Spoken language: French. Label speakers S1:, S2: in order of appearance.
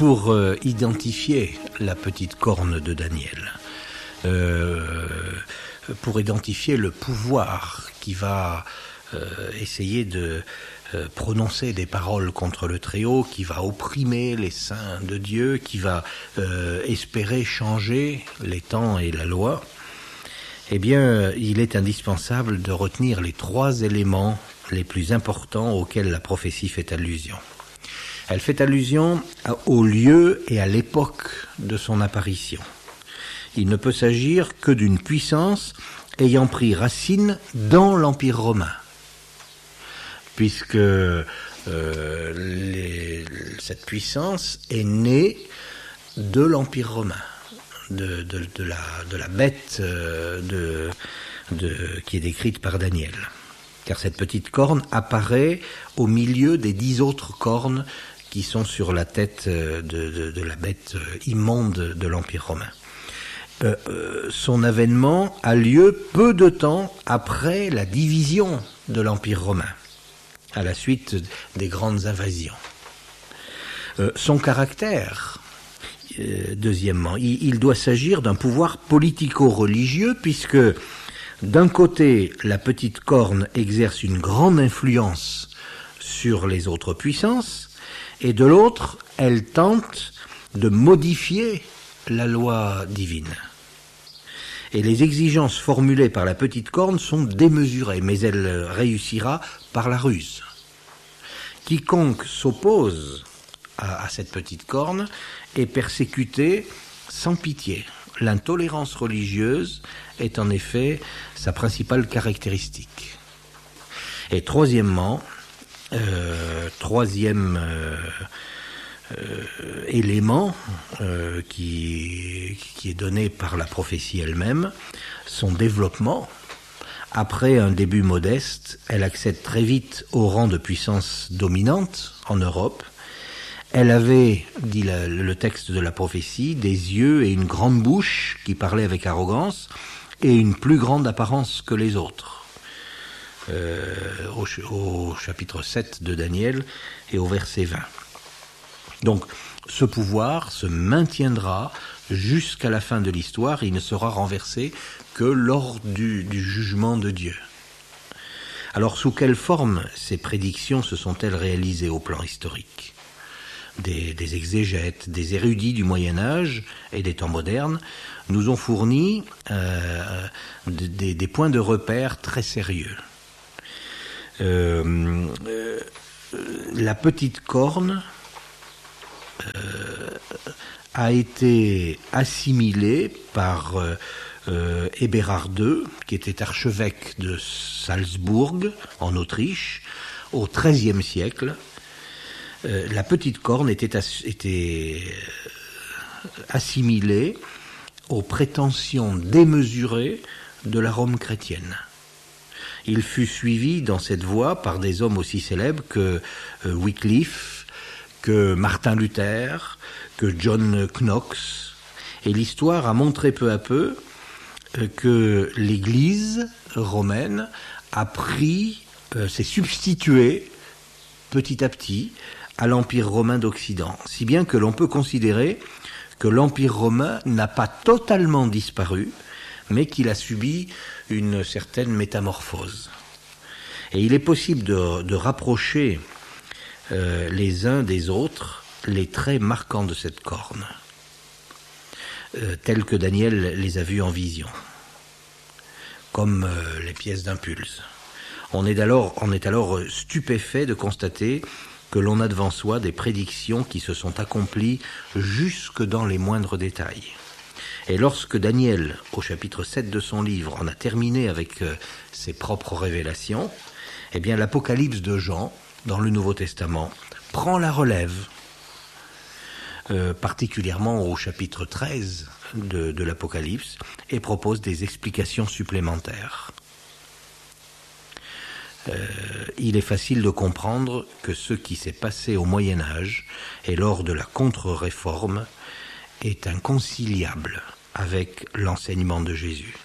S1: pour identifier la petite corne de Daniel, pour identifier le pouvoir qui va essayer de prononcer des paroles contre le Très-Haut, qui va opprimer les saints de Dieu, qui va espérer changer les temps et la loi, eh bien, il est indispensable de retenir les 3 éléments les plus importants auxquels la prophétie fait allusion. Elle fait allusion au lieu et à l'époque de son apparition. Il ne peut s'agir que d'une puissance ayant pris racine dans l'Empire romain, puisque cette puissance est née de l'Empire romain, de la bête qui est décrite par Daniel. Car cette petite corne apparaît au milieu des 10 autres cornes qui sont sur la tête de la bête immonde de l'Empire romain. Son avènement a lieu peu de temps après la division de l'Empire romain, à la suite des grandes invasions. Son caractère, deuxièmement, il doit s'agir d'un pouvoir politico-religieux, puisque d'un côté, la petite corne exerce une grande influence sur les autres puissances, et de l'autre, elle tente de modifier la loi divine. Et les exigences formulées par la petite corne sont démesurées, mais elle réussira par la ruse. Quiconque s'oppose à cette petite corne est persécuté sans pitié. L'intolérance religieuse est en effet sa principale caractéristique. Et troisièmement, élément qui est donné par la prophétie elle-même, son développement. Après un début modeste, elle accède très vite au rang de puissance dominante en Europe. Elle avait, dit le texte de la prophétie, des yeux et une grande bouche qui parlaient avec arrogance et une plus grande apparence que les autres. Au chapitre 7 de Daniel et au verset 20. Donc, ce pouvoir se maintiendra jusqu'à la fin de l'histoire. Il ne sera renversé que lors du jugement de Dieu. Alors, sous quelle forme ces prédictions se sont-elles réalisées au plan historique ? Des exégètes, des érudits du Moyen-Âge et des temps modernes nous ont fourni des points de repère très sérieux. La petite corne a été assimilée par Eberhard II, qui était archevêque de Salzbourg, en Autriche, au XIIIe siècle. La petite corne était assimilée aux prétentions démesurées de la Rome chrétienne. Il fut suivi dans cette voie par des hommes aussi célèbres que Wycliffe, que Martin Luther, que John Knox. Et l'histoire a montré peu à peu que l'Église romaine s'est substituée petit à petit à l'Empire romain d'Occident, si bien que l'on peut considérer que l'Empire romain n'a pas totalement disparu, mais qu'il a subi une certaine métamorphose. Et il est possible de rapprocher les uns des autres les traits marquants de cette corne, tels que Daniel les a vus en vision, comme les pièces d'un pulse. On est alors stupéfait de constater que l'on a devant soi des prédictions qui se sont accomplies jusque dans les moindres détails. Et lorsque Daniel, au chapitre 7 de son livre, en a terminé avec ses propres révélations, eh bien l'Apocalypse de Jean, dans le Nouveau Testament, prend la relève, particulièrement au chapitre 13 de l'Apocalypse, et propose des explications supplémentaires. Il est facile de comprendre que ce qui s'est passé au Moyen-Âge et lors de la contre-réforme est inconciliable avec l'enseignement de Jésus.